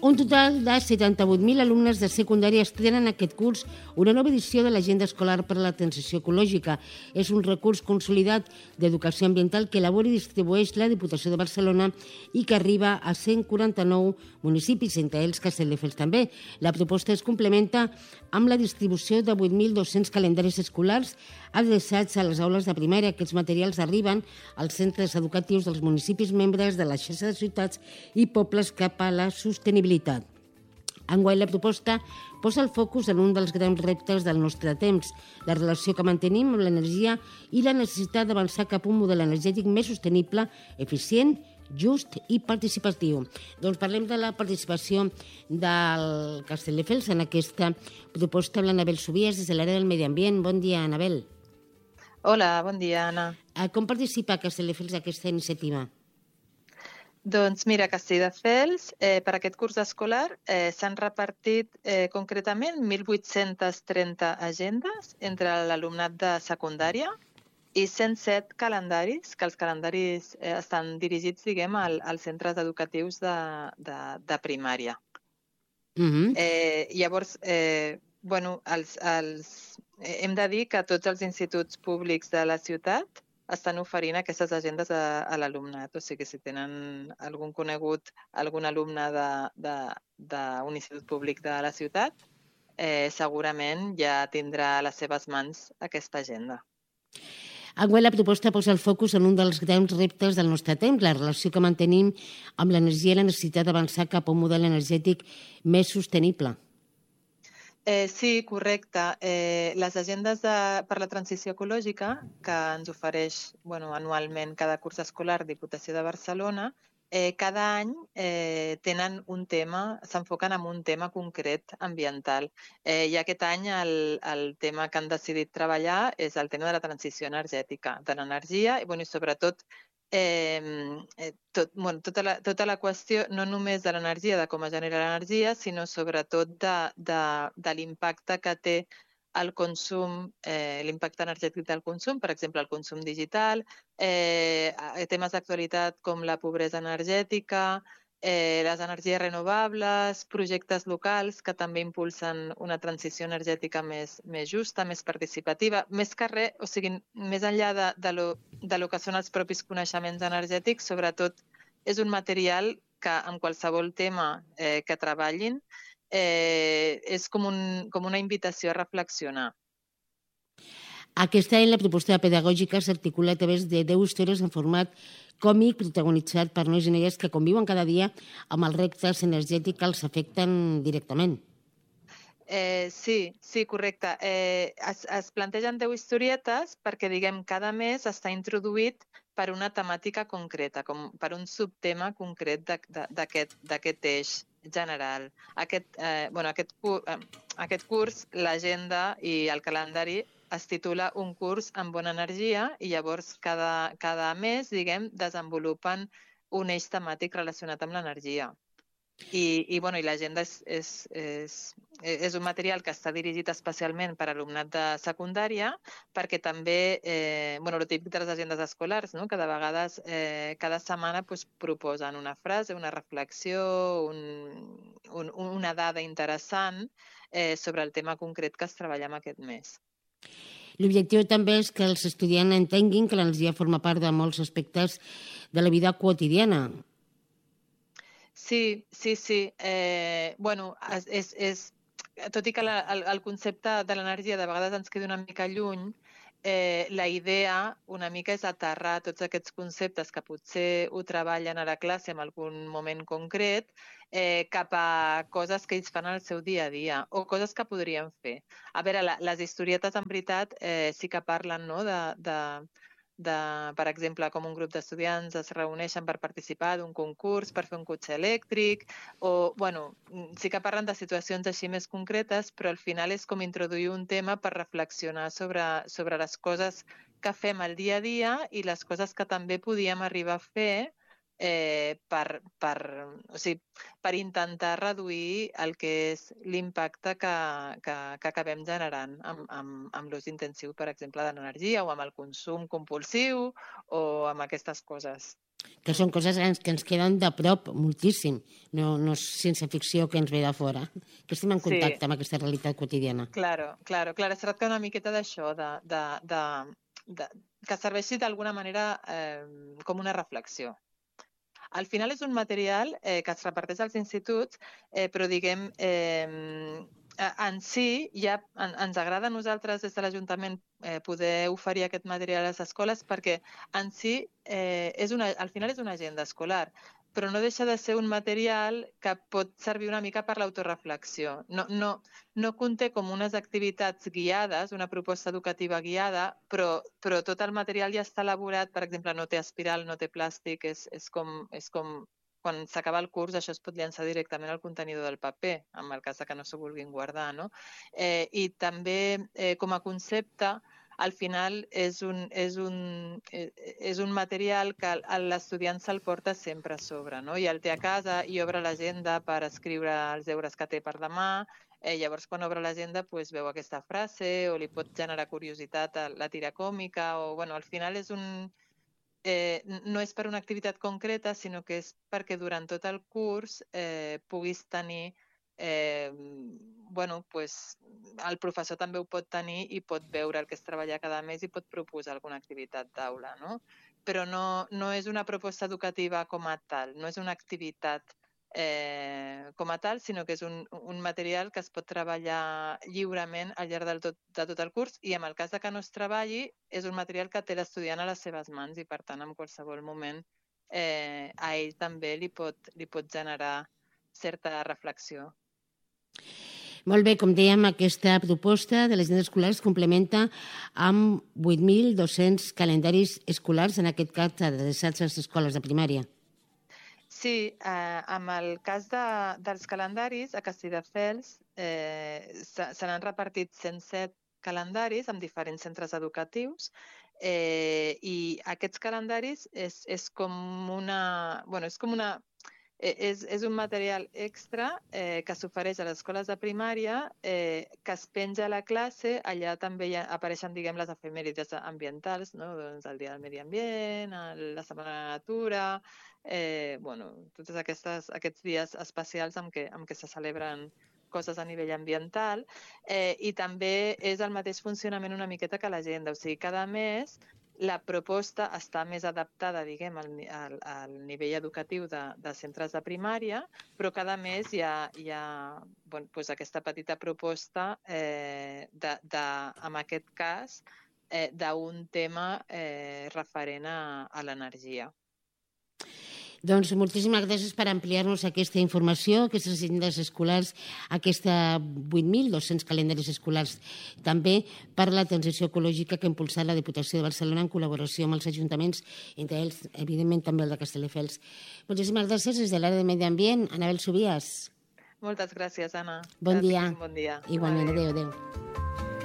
Un total de 78.000 alumnes de secundària estrenen aquest curs una nova edició de l'Agenda Escolar per a la Transició Ecològica. És un recurs consolidat d'educació ambiental que elabora i distribueix la Diputació de Barcelona i que arriba a 149 municipis, entre ells Castelldefels també. La proposta es complementa amb la distribució de 8.200 calendaris escolars adreçats a les aules de primària. Aquests materials arriben als centres educatius dels municipis membres de la xarxa de ciutats i pobles cap a la sostenibilitat. Enguany la proposta posa el focus en un dels grans reptes del nostre temps, la relació que mantenim amb l'energia i la necessitat d'avançar cap a un model energètic més sostenible, eficient, just i participatiu. Doncs parlem de la participació del Castelldefels en aquesta proposta amb l'Anabel Subies des de l'àrea del Medi Ambient. Bon dia, Anabel. Hola, bon dia, Anna. Com participa Castelldefels en aquesta iniciativa? Doncs mira, a Castelldefels, per aquest curs escolar s'han repartit concretament 1.830 agendes entre l'alumnat de secundària i 107 calendaris, que els calendaris estan dirigits, diguem, als centres educatius de primària. Llavors, hem de dir que tots els instituts públics de la ciutat estan oferint aquestes agendes a l'alumnat. O sigui, si tenen algun conegut, algun alumne d'un institut públic de la ciutat, segurament ja tindrà a les seves mans aquesta agenda. Enguany la proposta posa el focus en un dels grans reptes del nostre temps, la relació que mantenim amb l'energia i la necessitat d'avançar cap a un model energètic més sostenible. Sí, correcte. Les agendes per la transició ecològica que ens ofereix anualment cada curs escolar Diputació de Barcelona, cada any tenen un tema, s'enfoquen en un tema concret ambiental. I aquest any el tema que han decidit treballar és el tema de la transició energètica, de l'energia i sobretot tota la qüestió no només de l'energia, de com es genera l'energia, sinó sobretot de l'impacte que té el consum, l'impacte energètic del consum, per exemple, el consum digital, temes d'actualitat com la pobresa energètica, les energies renovables, projectes locals que també impulsen una transició energètica més justa, més participativa, més que res, o sigui, més enllà de lo que són els propis coneixements energètics, sobretot és un material que en qualsevol tema que treballin és com una invitació a reflexionar. Aquest any la proposta pedagògica s'articula a través de 10 històries en format còmic protagonitzat per nois i noies que conviuen cada dia amb els reptes energètics que els afecten directament. Sí, correcte. Es plantegen 10 historietes perquè, diguem, cada mes està introduït per una temàtica concreta, com per un subtema concret d'aquest eix general. Aquest curs, l'agenda i el calendari es titula Un curs amb bona energia i llavors cada mes, diguem, desenvolupen un eix temàtic relacionat amb l'energia. I l'agenda és un material que està dirigit especialment per alumnat de secundària perquè també, el típic de les agendes escolars, no? Que de vegades cada setmana proposen una frase, una reflexió, una dada interessant sobre el tema concret que es treballa en aquest mes. L'objectiu també és que els estudiants entenguin que l'energia forma part de molts aspectes de la vida quotidiana. Sí. Tot i que el concepte de l'energia de vegades ens queda una mica lluny, la idea una mica és aterrar tots aquests conceptes que potser ho treballen a la classe en algun moment concret cap a coses que ells fan al seu dia a dia o coses que podrien fer. A veure, les historietes en veritat sí que parlen, no?, per exemple, com un grup d'estudiants es reuneixen per participar d'un concurs, per fer un cotxe elèctric, sí que parlen de situacions així més concretes, però al final és com introduir un tema per reflexionar sobre les coses que fem al dia a dia i les coses que també podíem arribar a fer per intentar reduir el que és l'impacte que acabem generant amb l'ús intensiu, per exemple, de l'energia o amb el consum compulsiu o amb aquestes coses. Que són coses que ens queden de prop moltíssim, no és ciència-ficció que ens ve de fora, que estem en contacte amb aquesta realitat quotidiana. Claro. Es tracta una miqueta d'això, que serveixi d'alguna manera com una reflexió. Al final és un material que es reparteix als instituts, però diguem, en si ja ens agrada a nosaltres des de l'Ajuntament poder oferir aquest material a les escoles perquè en si al final és una agenda escolar, però no deixa de ser un material que pot servir una mica per l'autoreflexió. No conté com unes activitats guiades, una proposta educativa guiada, però tot el material ja està elaborat, per exemple, no té espiral, no té plàstic, és com quan s'acaba el curs això es pot llançar directament al contenidor del paper, en el cas que no s'ho vulguin guardar, no? I també, com a concepte, al final és un material que l'estudiant se'l porta sempre a sobre, no? I el té a casa i obre l'agenda per escriure els deures que té per demà. Llavors, quan obre l'agenda, veu aquesta frase o li pot generar curiositat la tira còmica. Al final no és per una activitat concreta, sinó que és perquè durant tot el curs puguis tenir el professor també ho pot tenir i pot veure el que es treballa cada mes i pot proposar alguna activitat d'aula, no? Però no és una proposta educativa com a tal, no és una activitat com a tal, sinó que és un material que es pot treballar lliurement al llarg de tot el curs i en el cas que no es treballi és un material que té l'estudiant a les seves mans i per tant en qualsevol moment a ell també li pot generar certa reflexió. Molt bé, com dèiem, aquesta proposta de l'agenda escolar es complementa amb 8.200 calendaris escolars, en aquest cas adreçats a les escoles de primària. Sí, amb el cas dels calendaris, a Castelldefels se n'han repartit 107 calendaris amb diferents centres educatius i aquests calendaris és un material extra que s'ofereix a les escoles de primària, que es penja a la classe. Allà també apareixen, diguem, les efemèrides ambientals, no? Doncs el Dia del Medi Ambient, la Setmana de la Natura, tots aquests dies especials amb què se celebren coses a nivell ambiental, i també és el mateix funcionament una miqueta que l'agenda, o sigui, cada mes la proposta està més adaptada, diguem, al nivell educatiu de centres de primària, però cada mes hi ha aquesta petita proposta, en aquest cas, d'un tema referent a l'energia. Doncs moltíssimes gràcies per ampliar-nos aquesta informació, aquestes agendes escolars, aquesta 8.200 calendaris escolars, també per la transició ecològica que ha impulsat la Diputació de Barcelona en col·laboració amb els ajuntaments, entre ells, evidentment, també el de Castelldefels. Moltíssimes gràcies des de l'àrea de Medi Ambient, Anabel Subias. Moltes gràcies, Anna. Bon dia. Bon dia. Igualment, adéu.